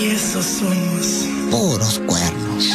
Esos somos puros cuernos.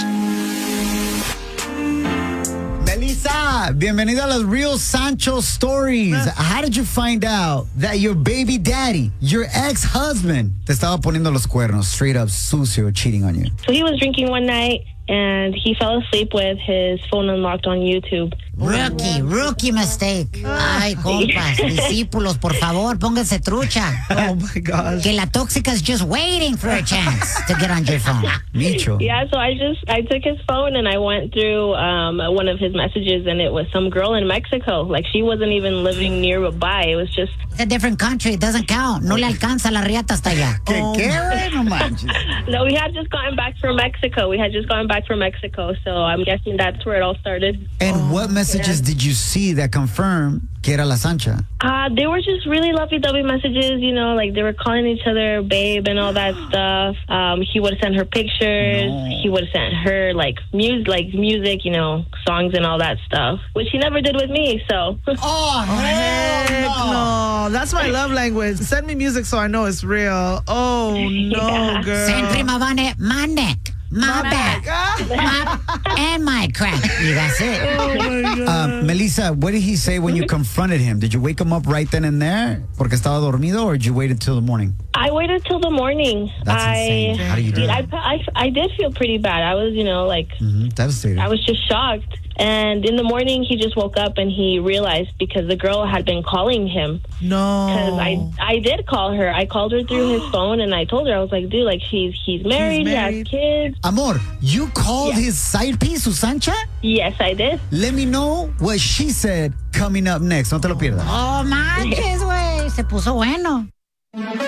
Melissa, bienvenida a los Real Sancho Stories. How did you find out that your baby daddy, your ex-husband, te estaba poniendo los cuernos, straight up sucio, cheating on you? So he was drinking one night, and he fell asleep with his phone unlocked on YouTube. Rookie mistake. Ay, compas, discípulos, por favor, pónganse trucha. Oh my gosh. Que la tóxica is just waiting for a chance to get on your phone. Micho. Yeah, so I took his phone and I went through one of his messages, and it was some girl in Mexico. Like, she wasn't even living nearby. It was just... It's a different country. It doesn't count. No le alcanza la riata hasta allá. ¿Qué, güey? No manches. No, we had just gotten back from Mexico. So I'm guessing that's where it all started. And what messages did you see that confirm que era la Sancha? They were just really lovey-dovey messages, you know, like they were calling each other babe and all that stuff. He would send her pictures. No. He would send her music, you know, songs and all that stuff, which he never did with me. So. Oh, Heck no. That's my love language. Send me music so I know it's real. Oh, no, Yeah. girl. Send prima Vane, my neck, my back, and my crack. Y that's it. Oh, my God. Melissa, what did he say when you confronted him? Did you wake him up right then and there porque estaba dormido, or did you wait until the morning? I waited till the morning. That's insane. How do you do that? I did feel pretty bad. I was, you know, like, Devastated. I was just shocked. And in the morning, he just woke up and he realized because the girl had been calling him. No. Because I did call her. I called her through his phone and I told her, I was like, dude, like, he's married, he has kids. Amor, you called Yeah. his side piece, Susancha? Yes, I did. Let me know what she said coming up next. No te lo pierdas. Oh, manches, güey. Se puso bueno.